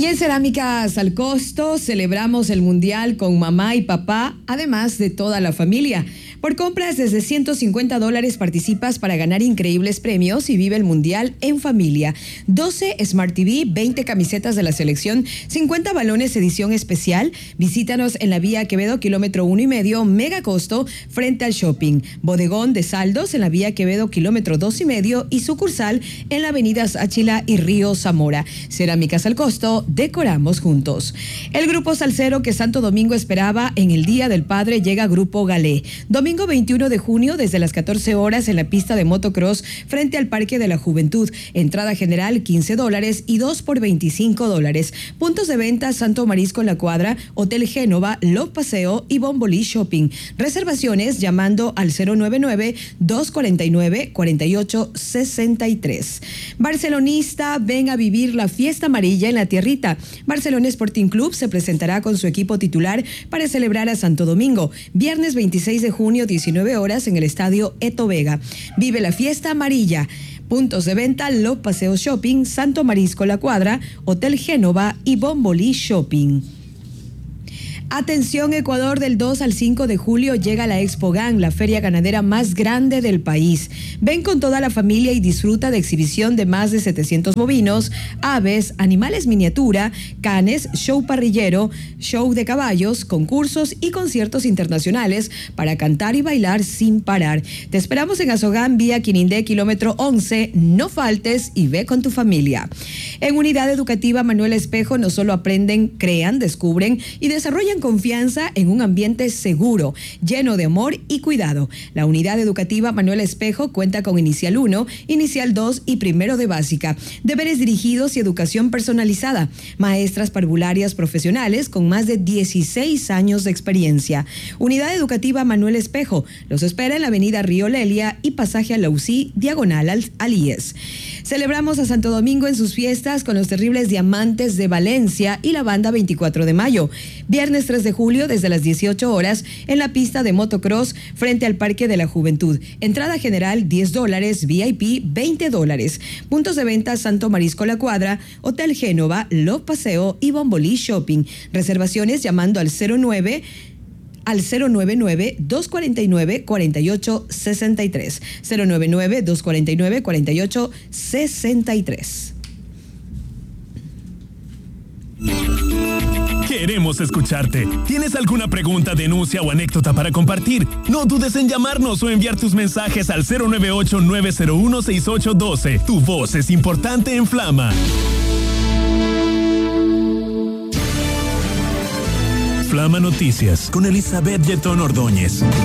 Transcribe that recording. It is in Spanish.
Y en Cerámicas al Costo celebramos el Mundial con mamá y papá, además de toda la familia. Por compras desde $150 participas para ganar increíbles premios y vive el Mundial en familia. 12 Smart TV, 20 camisetas de la selección, 50 balones edición especial. Visítanos en la vía Quevedo, kilómetro 1,5, mega costo, frente al shopping. Bodegón de saldos en la vía Quevedo, kilómetro 2,5 y sucursal en la avenida Sáchila y Río Zamora. Cerámicas al Costo, decoramos juntos. El grupo salsero que Santo Domingo esperaba en el Día del Padre llega Grupo Galé. Domingo 21 de junio desde las 14 horas en la pista de motocross frente al Parque de la Juventud. Entrada general $15 y 2 por $25. Puntos de venta Santo Marisco La Cuadra, Hotel Génova, Lo Paseo y Bombolí Shopping. Reservaciones llamando al 099-249-4863. Barcelonista, ven a vivir la fiesta amarilla en la tierrita. Barcelona Sporting Club se presentará con su equipo titular para celebrar a Santo Domingo. Viernes 26 de junio, 19 horas en el estadio Eto Vega. Vive la fiesta amarilla. Puntos de venta Lo Paseo Shopping, Santo Marisco La Cuadra, Hotel Génova y Bombolí Shopping. Atención Ecuador, del 2 al 5 de julio llega la Expo Gan, la feria ganadera más grande del país. Ven con toda la familia y disfruta de exhibición de más de 700 bovinos, aves, animales miniatura, canes, show parrillero, show de caballos, concursos y conciertos internacionales para cantar y bailar sin parar. Te esperamos en Azogán, vía Quinindé, kilómetro 11. No faltes y ve con tu familia. En Unidad Educativa Manuel Espejo no solo aprenden, crean, descubren y desarrollan confianza en un ambiente seguro, lleno de amor y cuidado. La Unidad Educativa Manuel Espejo cuenta con Inicial 1, Inicial 2 y Primero de Básica, deberes dirigidos y educación personalizada, maestras parvularias profesionales con más de 16 años de experiencia. Unidad Educativa Manuel Espejo los espera en la avenida Río Lelia y pasaje a la UCI, diagonal al IES. Celebramos a Santo Domingo en sus fiestas con los terribles Diamantes de Valencia y la banda 24 de mayo. Viernes 3 de julio desde las 18 horas en la pista de motocross frente al Parque de la Juventud. Entrada general $10, VIP $20. Puntos de venta Santo Marisco La Cuadra, Hotel Génova, Lo Paseo y Bombolí Shopping. Reservaciones llamando al 099-249-4863. 099-249-4863. Queremos escucharte. ¿Tienes alguna pregunta, denuncia o anécdota para compartir? No dudes en llamarnos o enviar tus mensajes al 098-901-6812. Tu voz es importante en Flama. Flama Noticias con Elizabeth Yetón Ordóñez.